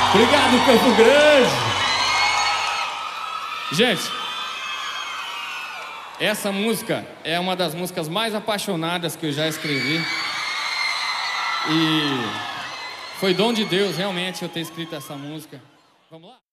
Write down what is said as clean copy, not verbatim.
Obrigado, Campo Grande. Gente, essa música é uma das músicas mais apaixonadas que eu já escrevi. E foi dom de Deus, realmente, eu ter escrito essa música. Vamos lá?